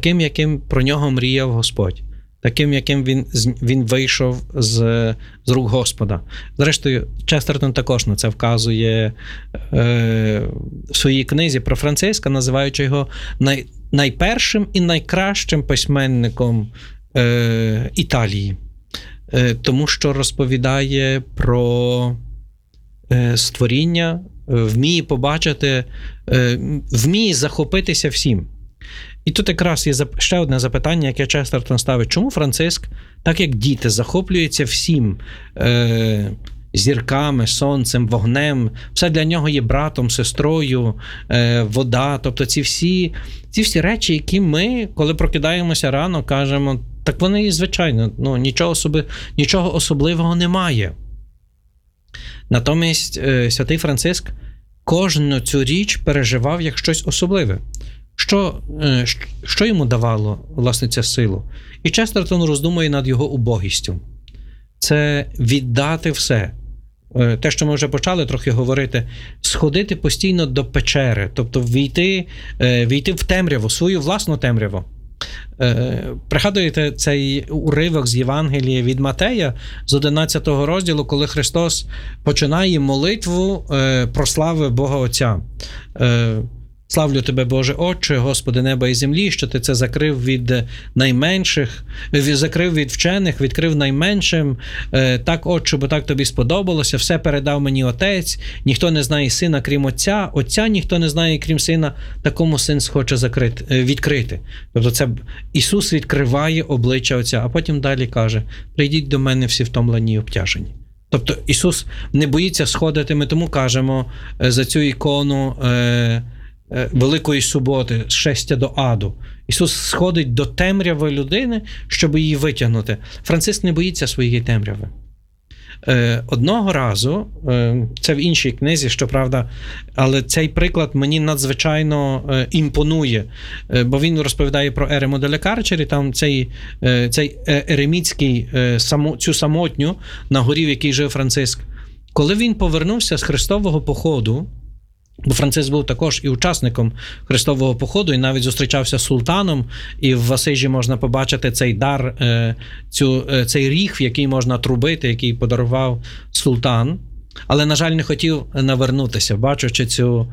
таким, яким про нього мріяв Господь, таким, яким він вийшов з рук Господа. Зрештою, Честертон також на це вказує в своїй книзі про Франциска, називаючи його найпершим і найкращим письменником Італії. Тому що розповідає про створіння, вміє побачити, вміє захопитися всім. І тут якраз є ще одне запитання, яке Честертон ставить. Чому Франциск, так як діти, захоплюється всім зірками, сонцем, вогнем, все для нього є братом, сестрою, вода, тобто ці всі речі, які ми, коли прокидаємося рано, кажемо, так вони і звичайно, нічого особливого немає. Натомість святий Франциск кожну цю річ переживав як щось особливе. Що йому давало, власне, цю силу? І Честертон роздумує над його убогістю. Це віддати все. Те, що ми вже почали трохи говорити, сходити постійно до печери, тобто війти в темряву, свою власну темряву. Пригадуєте цей уривок з Євангелія від Матея з 11 розділу, коли Христос починає молитву про слави Бога Отця. Славлю тебе, Боже Отче, Господи неба і землі, що ти це закрив від найменших, закрив від вчених, відкрив найменшим. Так, Отче, бо так тобі сподобалося, все передав мені Отець, ніхто не знає Сина, крім Отця, Отця ніхто не знає, крім Сина, такому Син схоче відкрити. Тобто це Ісус відкриває обличчя Отця, а потім далі каже, прийдіть до мене всі втомлені і обтяжені. Тобто Ісус не боїться сходити, ми тому кажемо за цю ікону Великої суботи, шестя до аду. Ісус сходить до темряви людини, щоб її витягнути. Франциск не боїться своєї темряви. Одного разу, це в іншій книзі, щоправда, але цей приклад мені надзвичайно імпонує, бо він розповідає про Ерему деля Карчері, там цей еремітський, цю самотню на горі, в якій жив Франциск. Коли він повернувся з хрестового походу, бо Франциск був також і учасником хрестового походу, і навіть зустрічався з султаном, і в Асижі можна побачити цей дар, цей ріг, в який можна трубити, який подарував султан, але, на жаль, не хотів навернутися, бачачи цю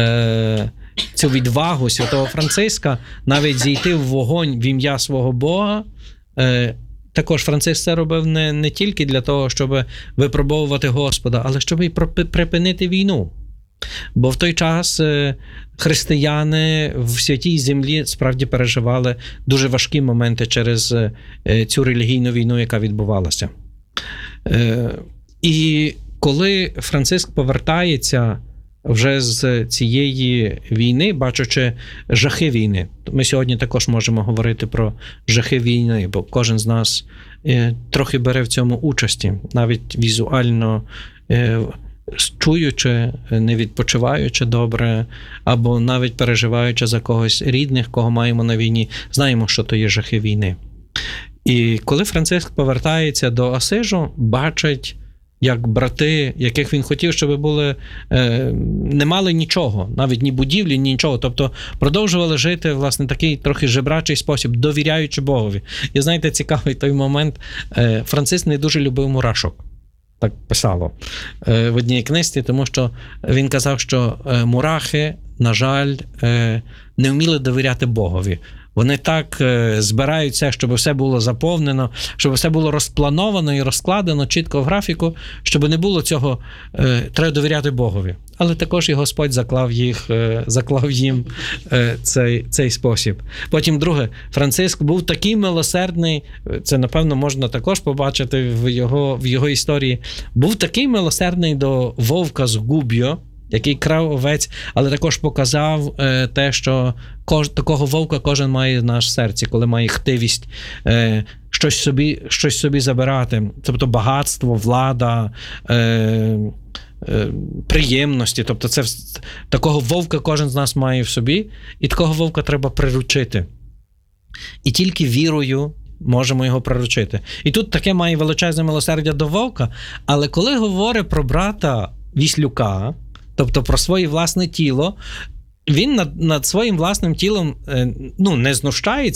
відвагу святого Франциска, навіть зійти в вогонь в ім'я свого Бога. Також Франциск це робив не тільки для того, щоб випробовувати Господа, але щоб і припинити війну. Бо в той час християни в святій землі справді переживали дуже важкі моменти через цю релігійну війну, яка відбувалася. І коли Франциск повертається вже з цієї війни, бачачи жахи війни, ми сьогодні також можемо говорити про жахи війни, бо кожен з нас трохи бере в цьому участі, навіть візуально чуючи, не відпочиваючи добре, або навіть переживаючи за когось рідних, кого маємо на війні, знаємо, що то є жахи війни. І коли Франциск повертається до Асижу, бачить, як брати, яких він хотів, щоб були, не мали нічого, навіть ні будівлі, ні нічого, тобто продовжували жити, власне, такий трохи жебрачий спосіб, довіряючи Богові. І знаєте, цікавий той момент, Франциск не дуже любив мурашок. Так писало в одній книжці, тому що він казав, що мурахи, на жаль, не вміли довіряти Богові. Вони так збирають все, щоб все було заповнено, щоб все було розплановано і розкладено чітко в графіку, щоб не було цього, треба довіряти Богові. Але також і Господь заклав їм цей спосіб. Потім друге, Франциск був такий милосердний, це, напевно, можна також побачити в його історії, був такий милосердний до вовка з Губ'йо, який крав овець, але також показав те, що такого вовка кожен має в наш серці, коли має хтивість щось собі забирати. Тобто багатство, влада, приємності. Тобто такого вовка кожен з нас має в собі, і такого вовка треба приручити. І тільки вірою можемо його приручити. І тут таке має величезне милосердя до вовка, але коли говорить про брата Віслюка, тобто про своє власне тіло, він над своїм власним тілом не знущається,